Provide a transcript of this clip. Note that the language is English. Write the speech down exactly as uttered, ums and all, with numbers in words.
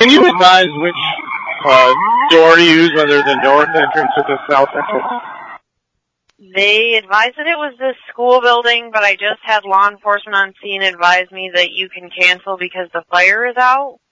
Can you advise which uh, door to use, whether the north entrance or the south entrance? They advised that it was the school building, but I just had law enforcement on scene advise me that you can cancel because the fire is out.